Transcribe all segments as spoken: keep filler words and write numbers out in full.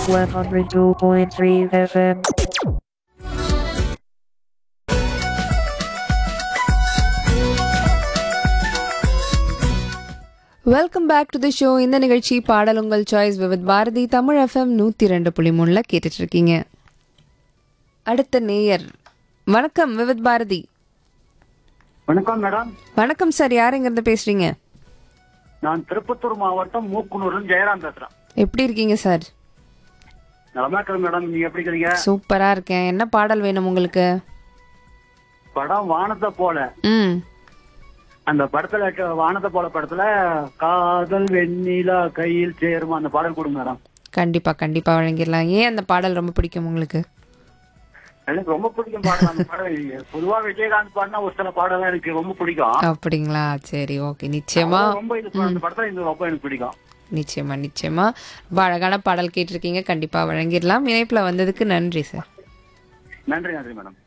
one oh two point three F M. Welcome back to the show. இந்த நிகழ்ச்சி பாடல் உங்கள் choice with Bharathi Tamil FM நூற்றி ரெண்டு புள்ளி மூணில் கேட்டுட்டு இருக்கீங்க. அடுத்த நேயர் வணக்கம் விவித் பாரதி. வணக்கம் மேடம். வணக்கம் சார், யார் எங்கிருந்து பேசுறீங்க? நான் திருப்பத்தூர் மாவட்டம் மூக்குனூர்ல ஜெயராம் பேசுறேன். எப்படி இருக்கீங்க சார்? நலமா இருக்கிறேன் மேடம். நீங்க எப்படி இருக்கீங்க? சூப்பரா இருக்கேன். என்ன பாடல் வேணும் உங்களுக்கு? படம் வானத்தை போல. ம் அந்த படத்துல வானத்தை போல படத்துல காதல் வெண்ணிலா கையில் சேருமா அந்த பாடல் கொடுங்க மேடம். கண்டிப்பா கண்டிப்பா வழங்கிடலாம். ஏன் அந்த பாடல் ரொம்ப பிடிக்கும் உங்களுக்கு? எனக்கு ரொம்ப பிடிக்கும் பாடல். அந்த பாடல் பொதுவா விஜயகாந்த் பாடினா ஒரு சில பாடலாம் எனக்கு ரொம்ப பிடிக்கும். அப்படிங்களா? சரி, ஓகே. நிச்சயமா ரொம்ப இது அந்த படத்துல இந்த ரொம்ப எனக்கு பிடிக்கும். நிச்சயமா நிச்சயமா ரொம்ப அழகான பாடல் கேட்டிருக்கீங்க. கண்டிப்பா வழங்கிடலாம். இணைப்புல வந்ததுக்கு நன்றி சார். நன்றி நன்றி மேடம்.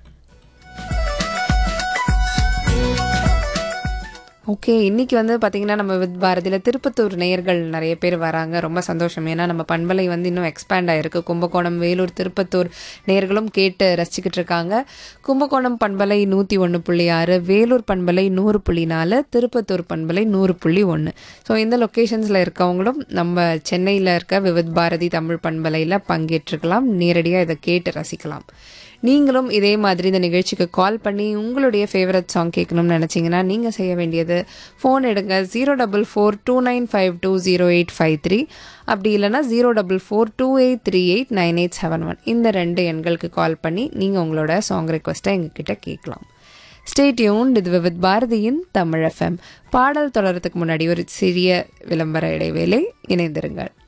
ஓகே, இன்னைக்கு வந்து பார்த்தீங்கன்னா நம்ம வித் பாரதியில் திருப்பத்தூர் நேயர்கள் நிறைய பேர் வராங்க. ரொம்ப சந்தோஷம். ஏன்னா நம்ம பண்பலை வந்து இன்னும் எக்ஸ்பேண்ட் ஆகிருக்கு. கும்பகோணம், வேலூர், திருப்பத்தூர் நேயர்களும் கேட்டு ரசிச்சுக்கிட்டு இருக்காங்க. கும்பகோணம் பண்பலை நூற்றி ஒன்று புள்ளி ஆறு, வேலூர் பண்பலை நூறு புள்ளி நாலு, திருப்பத்தூர் பண்பலை நூறு புள்ளி ஒன்று. ஸோ இந்த லொக்கேஷன்ஸில் இருக்கவங்களும் நம்ம சென்னையில் இருக்க விவித் பாரதி தமிழ் பண்பலையில் பங்கேற்றுக்கலாம். நேரடியாக இதை கேட்டு ரசிக்கலாம். நீங்களும் இதே மாதிரி இந்த நிகழ்ச்சிக்கு கால் பண்ணி உங்களுடைய ஃபேவரட் சாங் கேட்கணும்னு நினச்சிங்கன்னா நீங்கள் செய்ய வேண்டியது ஃபோன் எடுங்க zero double four two nine five two zero eight five three, அப்படி இல்லைனா zero double four two eight three eight nine eight seven one. இந்த ரெண்டு எண்களுக்கு கால் பண்ணி நீங்கள் உங்களோட சாங் ரெக்வஸ்ட்டை எங்ககிட்ட கேட்கலாம். Stay tuned. இது வித் பாரதியின் தமிழ் எஃப்எம். பாடல் தொடரத்துக்கு முன்னாடி ஒரு சிறிய விளம்பர இடைவேளை. இணைந்திருங்கள்.